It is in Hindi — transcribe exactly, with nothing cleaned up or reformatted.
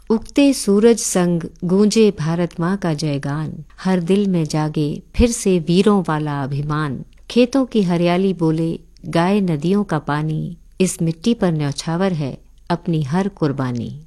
उगते सूरज संग गूंजे भारत माँ का जयगान, हर दिल में जागे फिर से वीरों वाला अभिमान। खेतों की हरियाली बोले गाए नदियों का पानी, इस मिट्टी पर न्यौछावर है अपनी हर कुर्बानी।